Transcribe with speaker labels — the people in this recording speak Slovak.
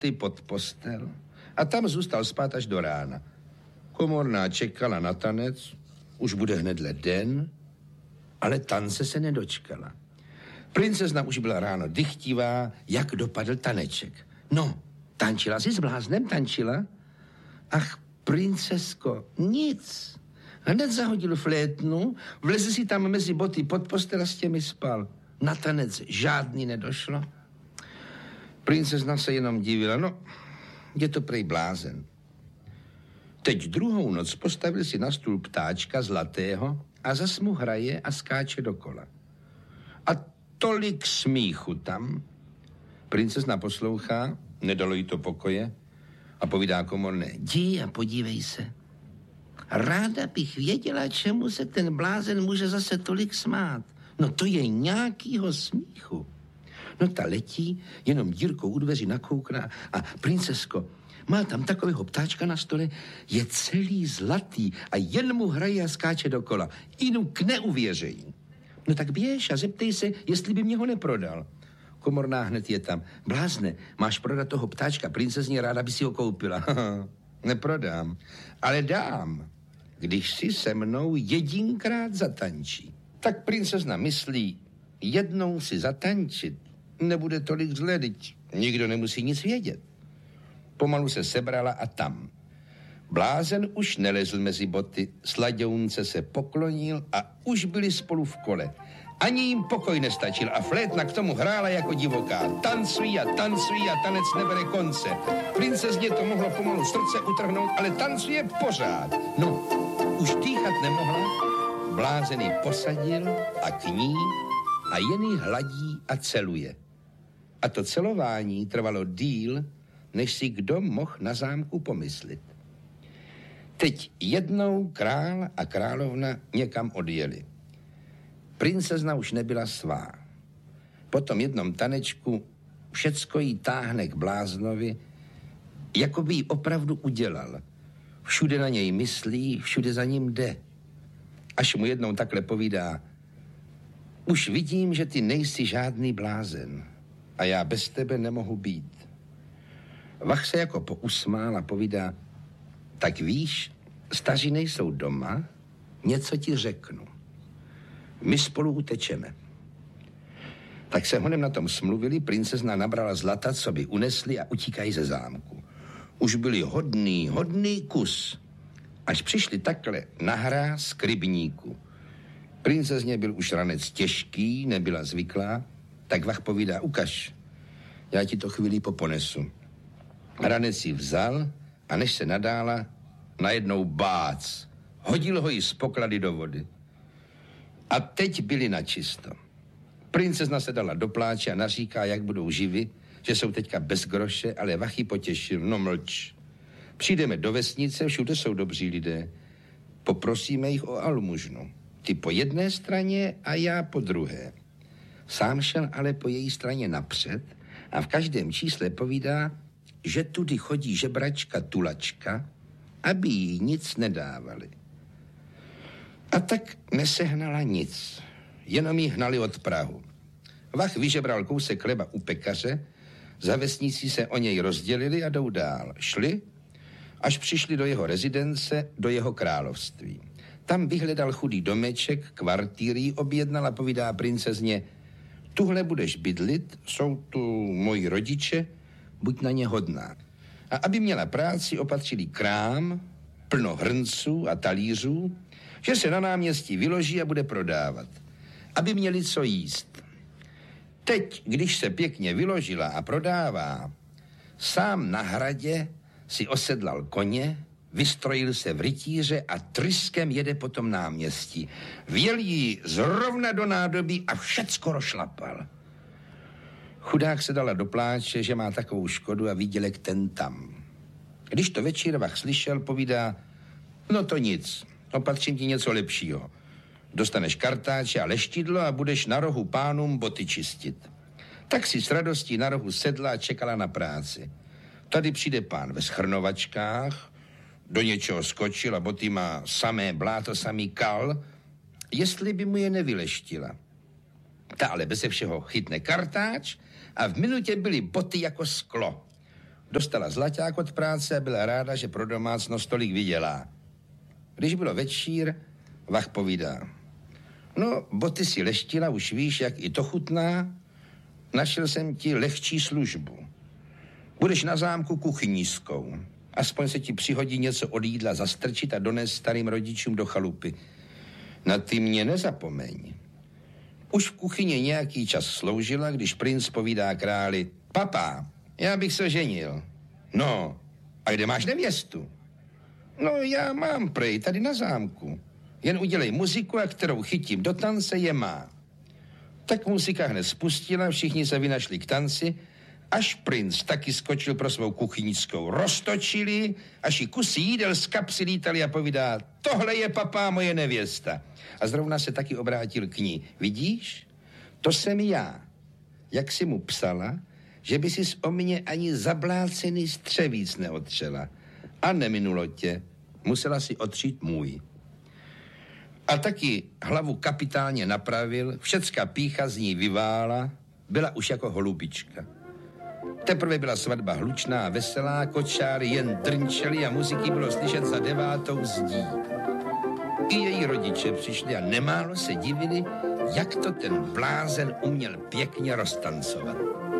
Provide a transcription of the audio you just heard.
Speaker 1: pod postel a tam zůstal spát až do rána. Komorná čekala na tanec, už bude hnedle den, ale tance se nedočkala. Princezna už byla ráno dychtivá, jak dopadl taneček. No, tančila jsi s bláznem, tančila? Ach, princesko, nic. Hned zahodil flétnu, vlezl si tam mezi boty pod postel a s těmi spal. Na tanec žádný nedošlo. Princezna se jenom divila, no, je to prej blázen. Teď druhou noc postavil si na stůl ptáčka zlatého a zas mu hraje a skáče dokola. A tolik smíchu tam. Princezna poslouchá, nedalo jí to pokoje a povídá komorné, jdi a podívej se. Ráda bych věděla, čemu se ten blázen může zase tolik smát. No to je nějakýho smíchu. No ta letí, jenom dírkou u dveří nakoukná a princesko, má tam takového ptáčka na stole, je celý zlatý a jen mu hraje a skáče dokola. Inu k neuvěření. No tak běž a zeptej se, jestli by mě ho neprodal. Komorná hned je tam. Blázne, máš prodat toho ptáčka, princezně ráda by si ho koupila. Neprodám, ale dám, když si se mnou jedinkrát zatančí. Tak princezna myslí, jednou si zatančit nebude tolik zlé, nikdo nemusí nic vědět. Pomalu se sebrala a tam. Blázen už nelezl mezi boty, sladěunce se poklonil a už byli spolu v kole. Ani jim pokoj nestačil a flétna k tomu hrála jako divoká. Tancují a tanec nebere konce. Princezně to mohlo pomalu srdce utrhnout, ale tancuje pořád. No, už dýchat nemohla, blázen ji posadil a k ní a jen ji hladí a celuje. A to celování trvalo díl, než si kdo mohl na zámku pomyslit. Teď jednou král a královna někam odjeli. Princezna už nebyla svá. Po tom jednom tanečku všecko jí táhne k bláznovi, jako by jí opravdu udělal. Všude na něj myslí, všude za ním jde. Až mu jednou takhle povídá, už vidím, že ty nejsi žádný blázen a já bez tebe nemohu být. Vach se jako pousmál a povídá, tak víš, staří nejsou doma, něco ti řeknu. My spolu utečeme. Tak se honem na tom smluvili, princezna nabrala zlata, co by unesli a utíkají ze zámku. Už byli hodný kus, až přišli takhle na hráz k rybníku. Princezně byl už ranec těžký, nebyla zvyklá, tak Vach povídá, ukaž, já ti to chvíli poponesu. Ranec si vzal a než se nadála, najednou bác, hodil ho jí z poklady do vody. A teď byli načisto. Princezna se dala do pláče a naříká, jak budou živi, že jsou teďka bez groše, ale Vach ji potěšil, no mlč. Přijdeme do vesnice, všude jsou dobří lidé. Poprosíme jich o almužnu. Ty po jedné straně a já po druhé. Sám šel ale po její straně napřed a v každém čísle povídá, že tudy chodí žebračka Tulačka, aby jí nic nedávali. A tak nesehnala nic, jenom jí hnali od prahu. Vach vyžebral kousek chleba u pekaře, za vesnicí se o něj rozdělili a jdou dál. Šli, až přišli do jeho rezidence, do jeho království. Tam vyhledal chudý domeček, kvartýrý objednal a povídá princezně, tuhle budeš bydlit, jsou tu moji rodiče, buď na ně hodná. A aby měla práci, opatřili krám, plno hrnců a talířů, že se na náměstí vyloží a bude prodávat, aby měli co jíst. Teď, když se pěkně vyložila a prodává, sám na hradě si osedlal koně, vystrojil se v rytíře a tryskem jede po tom náměstí. Vjel jí zrovna do nádobí a všecko rozšlapal. Chudák se dala do pláče, že má takovou škodu a výdělek ten tam. Když to večer Vach slyšel, povídá, no to nic, opatřím ti něco lepšího. Dostaneš kartáče a leštidlo a budeš na rohu pánům boty čistit. Tak si s radostí na rohu sedla a čekala na práci. Tady přijde pán ve schrnovačkách, do něčeho skočil a boty má samé bláto, samý kal, jestli by mu je nevyleštila. Ta ale beze všeho chytne kartáč a v minutě byly boty jako sklo. Dostala zlaťák od práce a byla ráda, že pro domácnost tolik vydělá. Když bylo večír, Vach povídá. No, boty si leštila, už víš, jak i to chutná. Našel jsem ti lehčí službu. Budeš na zámku kuchynískou. Aspoň se ti přihodí něco od jídla zastrčit a donést starým rodičům do chalupy. Na ty mě nezapomeň. Už v kuchyni nějaký čas sloužila, když princ povídá králi. Papá, já bych se ženil. No, a kde máš nevěstu? No, já mám prej, tady na zámku. Jen udělej muziku, a kterou chytím do tance, je má. Tak muzika hned spustila, všichni se vynašli k tanci, až princ taky skočil pro svou kuchynickou. Roztočili, až jí kusy jídel z kapsy lítali a povídá, tohle je papá moje nevěsta. A zrovna se taky obrátil k ní. Vidíš? To jsem já. Jak si mu psala, že by si o mě ani zablácený střevíc neotřela. A neminulo tě. Musela si otřít můj. A taky hlavu kapitálně napravil, všecka pýcha z ní vyvála, byla už jako holubička. Teprve byla svatba hlučná a veselá, kočáry jen drnčely a muziky bylo slyšet za 9. zdí. I její rodiče přišli a nemálo se divili, jak to ten blázen uměl pěkně roztancovat.